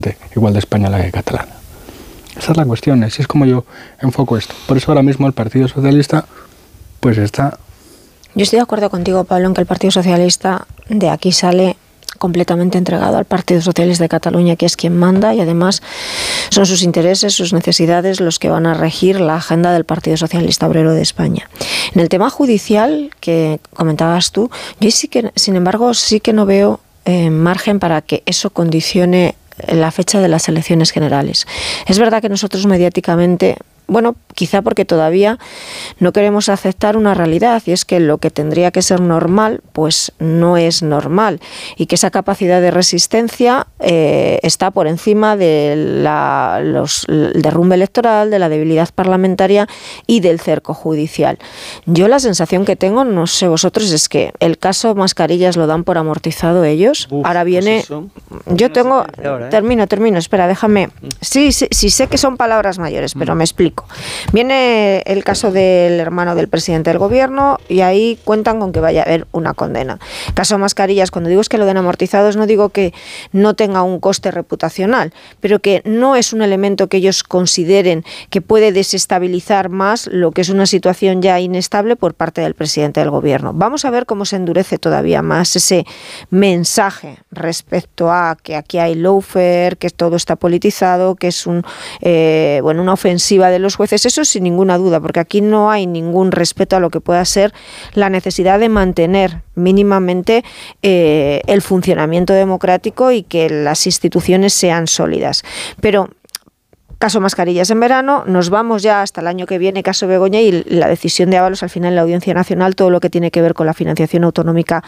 igual de española que catalana. Esa es la cuestión, así es como yo enfoco esto. Por eso ahora mismo el Partido Socialista pues está... Yo estoy de acuerdo contigo, Pablo, en que el Partido Socialista de aquí sale completamente entregado al Partido Socialista de Cataluña, que es quien manda, y además son sus intereses, sus necesidades los que van a regir la agenda del Partido Socialista Obrero de España. En el tema judicial que comentabas tú, yo sí que, sin embargo, sí que no veo margen para que eso condicione la fecha de las elecciones generales. Es verdad que nosotros mediáticamente, bueno, quizá porque todavía no queremos aceptar una realidad, y es que lo que tendría que ser normal, pues no es normal, y que esa capacidad de resistencia está por encima del derrumbe electoral, de la debilidad parlamentaria y del cerco judicial. Yo la sensación que tengo, no sé vosotros, es que el caso Mascarillas lo dan por amortizado ellos. Ahora viene... Pues yo tengo... Termino, espera, déjame... Sí, sé que son palabras mayores, pero me explico. Viene el caso del hermano del presidente del gobierno y ahí cuentan con que vaya a haber una condena. Caso Mascarillas, cuando digo es que lo den amortizados, no digo que no tenga un coste reputacional, pero que no es un elemento que ellos consideren que puede desestabilizar más lo que es una situación ya inestable por parte del presidente del gobierno. Vamos a ver cómo se endurece todavía más ese mensaje respecto a que aquí hay lawfare, que todo está politizado, que es una ofensiva de los jueces. Eso sin ninguna duda, porque aquí no hay ningún respeto a lo que pueda ser la necesidad de mantener mínimamente el funcionamiento democrático y que las instituciones sean sólidas. Pero caso Mascarillas en verano, nos vamos ya hasta el año que viene, caso Begoña, y la decisión de Ábalos al final en la Audiencia Nacional, todo lo que tiene que ver con la financiación autonómica,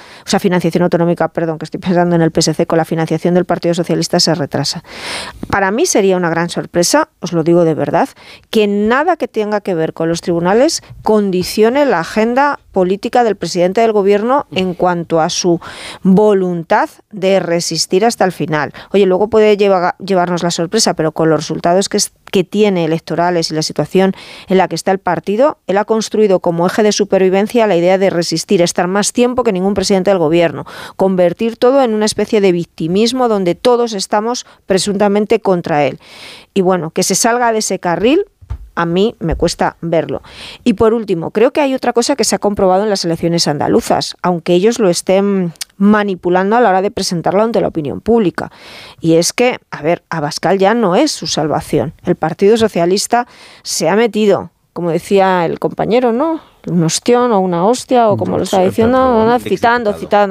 que estoy pensando en el PSC, con la financiación del Partido Socialista se retrasa. Para mí sería una gran sorpresa, os lo digo de verdad, que nada que tenga que ver con los tribunales condicione la agenda política del presidente del gobierno en cuanto a su voluntad de resistir hasta el final. Oye, luego puede llevarnos la sorpresa, pero con los resultados que tiene electorales y la situación en la que está el partido, él ha construido como eje de supervivencia la idea de resistir, estar más tiempo que ningún presidente del gobierno, convertir todo en una especie de victimismo donde todos estamos presuntamente contra él. Y bueno, que se salga de ese carril, a mí me cuesta verlo. Y por último, creo que hay otra cosa que se ha comprobado en las elecciones andaluzas, aunque ellos lo estén manipulando a la hora de presentarlo ante la opinión pública. Y es que, Abascal ya no es su salvación. El Partido Socialista se ha metido, como decía el compañero, ¿no?, un ostión o una hostia, o como lo está diciendo, citando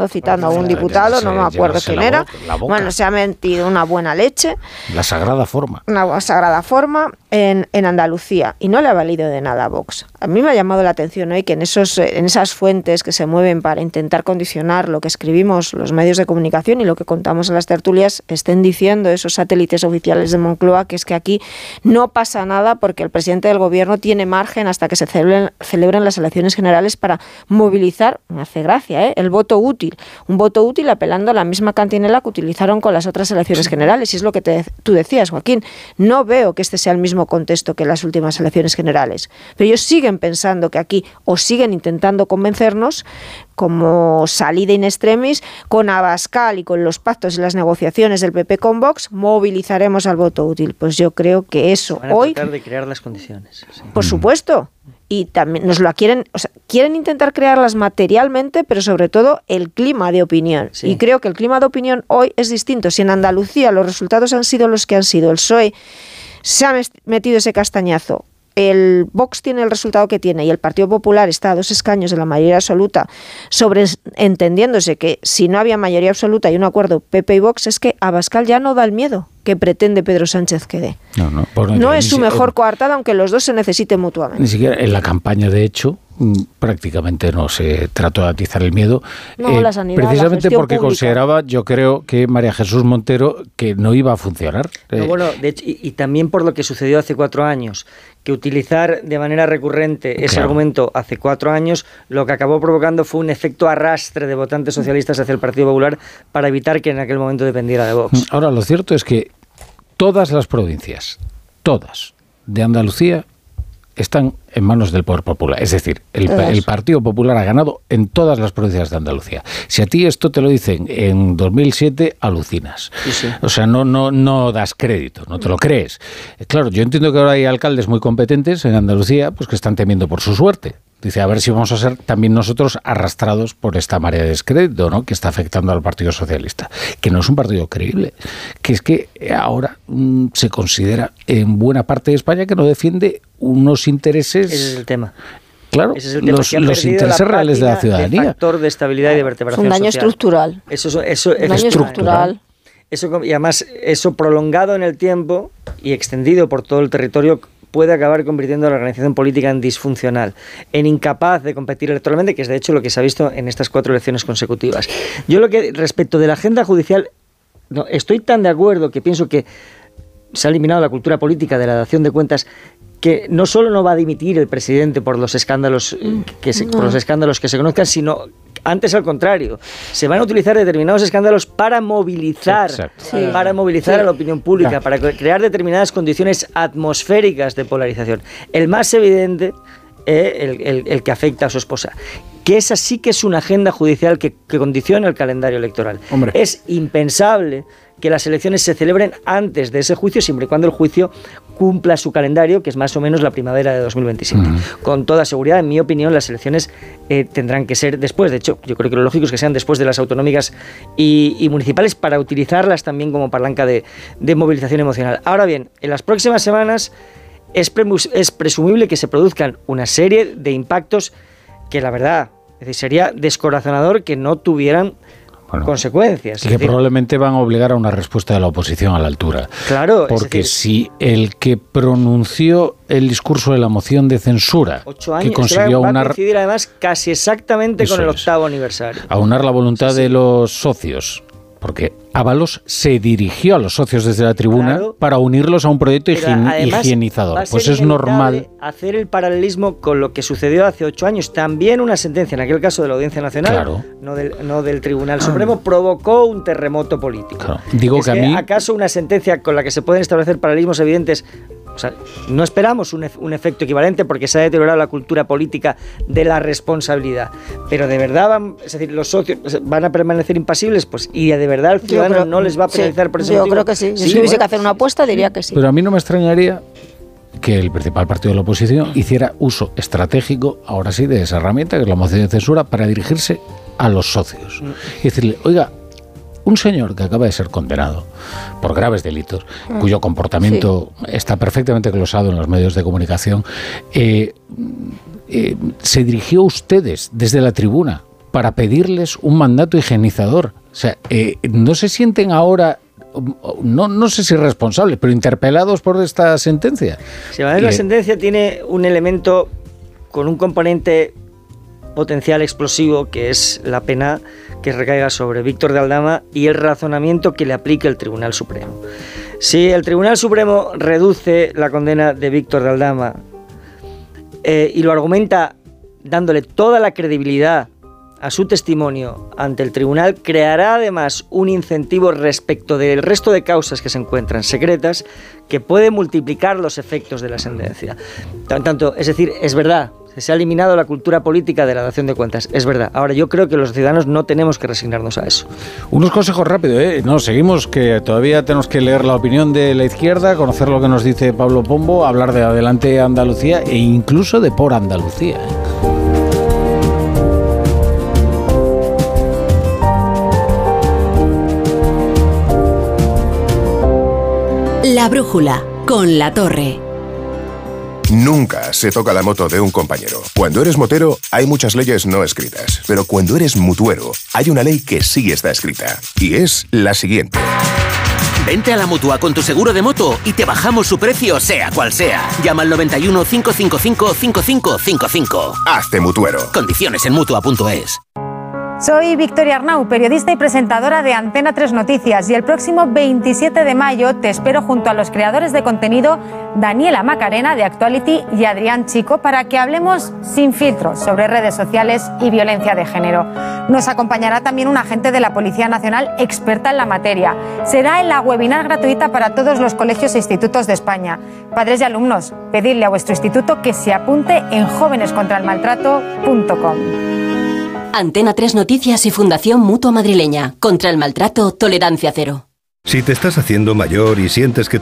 a un diputado, no me acuerdo quién era. Bueno, se ha metido una buena leche. La sagrada forma. Una sagrada forma en Andalucía. Y no le ha valido de nada a Vox. A mí me ha llamado la atención hoy que en esas fuentes que se mueven para intentar condicionar lo que escribimos los medios de comunicación y lo que contamos en las tertulias, estén diciendo esos satélites oficiales de Moncloa que es que aquí no pasa nada porque el presidente del gobierno tiene margen hasta que se celebren las elecciones generales para movilizar, me hace gracia, el voto útil. Un voto útil apelando a la misma cantinela que utilizaron con las otras elecciones generales. Y es lo que tú decías, Joaquín. No veo que este sea el mismo contexto que las últimas elecciones generales. Pero ellos siguen pensando que aquí, o siguen intentando convencernos, como salida in extremis, con Abascal y con los pactos y las negociaciones del PP con Vox, movilizaremos al voto útil. Pues yo creo que eso van a hoy... tratar de crear las condiciones. Sí. Por supuesto. Y también nos lo quieren intentar crearlas materialmente, pero sobre todo el clima de opinión. Sí. Y creo que el clima de opinión hoy es distinto. Si en Andalucía los resultados han sido los que han sido, el PSOE se ha metido ese castañazo, el Vox tiene el resultado que tiene y el Partido Popular está a 2 escaños de la mayoría absoluta, entendiéndose que si no había mayoría absoluta y un acuerdo PP y Vox, es que Abascal ya no da el miedo que pretende Pedro Sánchez que dé. No es su mejor coartada, aunque los dos se necesiten mutuamente. Ni siquiera en la campaña, de hecho, prácticamente no se trató de atizar el miedo, la sanidad, precisamente la porque pública consideraba, yo creo, que María Jesús Montero que no iba a funcionar. Bueno, de hecho, y también por lo que sucedió hace 4 años, que utilizar de manera recurrente ese argumento hace 4 años, lo que acabó provocando fue un efecto arrastre de votantes socialistas hacia el Partido Popular para evitar que en aquel momento dependiera de Vox. Ahora, lo cierto es que todas las provincias, todas, de Andalucía, están en manos del poder popular. Es decir, el Partido Popular ha ganado en todas las provincias de Andalucía. Si a ti esto te lo dicen en 2007, alucinas. Sí. O sea, no das crédito, no te lo crees. Claro, yo entiendo que ahora hay alcaldes muy competentes en Andalucía pues que están temiendo por su suerte. Dice, a ver si vamos a ser también nosotros arrastrados por esta marea de descrédito, ¿no?, que está afectando al Partido Socialista, que no es un partido creíble, que es que ahora se considera en buena parte de España que no defiende unos intereses... Ese es el tema. Claro, ese es el tema, los intereses reales de la ciudadanía. El factor de estabilidad y de vertebración social. Es un daño estructural. Eso es estructural. Y además, eso prolongado en el tiempo y extendido por todo el territorio puede acabar convirtiendo a la organización política en disfuncional, en incapaz de competir electoralmente, que es de hecho lo que se ha visto en estas 4 elecciones consecutivas. Yo respecto de la agenda judicial, no, estoy tan de acuerdo que pienso que se ha eliminado la cultura política de la dación de cuentas, que no solo no va a dimitir el presidente por los escándalos que se conozcan, sino antes al contrario, se van a utilizar determinados escándalos para movilizar, a la opinión pública, para crear determinadas condiciones atmosféricas de polarización. El más evidente, el que afecta a su esposa, que esa sí que es una agenda judicial que condiciona el calendario electoral. Hombre. Es impensable que las elecciones se celebren antes de ese juicio, siempre y cuando el juicio cumpla su calendario, que es más o menos la primavera de 2027. Con toda seguridad, en mi opinión, las elecciones tendrán que ser después. De hecho, yo creo que lo lógico es que sean después de las autonómicas y municipales, para utilizarlas también como palanca de movilización emocional. Ahora bien, en las próximas semanas es presumible que se produzcan una serie de impactos que, la verdad, es decir, sería descorazonador que no tuvieran consecuencias. Y que probablemente van a obligar a una respuesta de la oposición a la altura. Claro. Porque si el que pronunció el discurso de la moción de censura, 8 años, que consiguió va a coincidir además casi exactamente con el 8º aniversario. Aunar la voluntad de los socios, porque Ábalos se dirigió a los socios desde la tribuna para unirlos a un proyecto higienizador. Pues es normal hacer el paralelismo con lo que sucedió hace 8 años. También una sentencia, en aquel caso de la Audiencia Nacional, no del Tribunal Supremo, provocó un terremoto político. Claro. Digo que a mí... ¿Acaso una sentencia con la que se pueden establecer paralelismos evidentes? O sea, no esperamos un efecto equivalente porque se ha deteriorado la cultura política de la responsabilidad. Pero de verdad, es decir, los socios van a permanecer impasibles, pues, y de verdad el ciudadano no les va a penalizar por ese motivo. Yo creo que sí. Si tuviese que hacer una apuesta, diría que sí. Pero a mí no me extrañaría que el principal partido de la oposición hiciera uso estratégico, ahora sí, de esa herramienta, que es la moción de censura, para dirigirse a los socios. Y decirle, oiga, un señor que acaba de ser condenado por graves delitos, cuyo comportamiento está perfectamente glosado en los medios de comunicación, se dirigió a ustedes desde la tribuna para pedirles un mandato higienizador. O sea, ¿no se sienten ahora, no sé si responsables, pero interpelados por esta sentencia? Sí, la sentencia tiene un elemento con un componente potencial explosivo, que es la pena que recaiga sobre Víctor de Aldama y el razonamiento que le aplique el Tribunal Supremo. Si el Tribunal Supremo reduce la condena de Víctor de Aldama y lo argumenta dándole toda la credibilidad a su testimonio ante el tribunal, creará además un incentivo respecto del resto de causas que se encuentran secretas que puede multiplicar los efectos de la sentencia. Tanto, es decir, es verdad, se ha eliminado la cultura política de la dación de cuentas, es verdad. Ahora, yo creo que los ciudadanos no tenemos que resignarnos a eso. Unos consejos rápidos, No, seguimos, que todavía tenemos que leer la opinión de la izquierda, conocer lo que nos dice Pablo Pombo, hablar de Adelante Andalucía e incluso de Por Andalucía. La brújula, con La Torre. Nunca se toca la moto de un compañero. Cuando eres motero, hay muchas leyes no escritas. Pero cuando eres mutuero, hay una ley que sí está escrita. Y es la siguiente. Vente a la Mutua con tu seguro de moto y te bajamos su precio, sea cual sea. Llama al 91 555 5555. Hazte mutuero. Condiciones en Mutua.es. Soy Victoria Arnau, periodista y presentadora de Antena 3 Noticias, y el próximo 27 de mayo te espero junto a los creadores de contenido Daniela Macarena de Actuality y Adrián Chico para que hablemos sin filtros sobre redes sociales y violencia de género. Nos acompañará también un agente de la Policía Nacional experta en la materia. Será en la webinar gratuita para todos los colegios e institutos de España. Padres y alumnos, pedidle a vuestro instituto que se apunte en jovenescontraelmaltrato.com. Antena 3 Noticias y Fundación Mutua Madrileña. Contra el maltrato, tolerancia cero. Si te estás haciendo mayor y sientes que